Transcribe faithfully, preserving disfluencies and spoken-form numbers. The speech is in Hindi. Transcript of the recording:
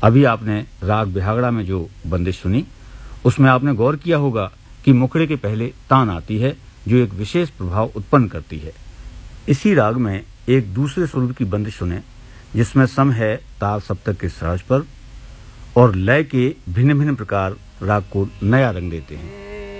अभी आपने राग बिहागड़ा में जो बंदिश सुनी, उसमें आपने गौर किया होगा कि मुखड़े के पहले तान आती है जो एक विशेष प्रभाव उत्पन्न करती है। इसी राग में एक दूसरे स्वरूप की बंदिश सुने जिसमें सम है ताल सप्तक के सहज पर और लय के भिन्न भिन्न प्रकार राग को नया रंग देते हैं।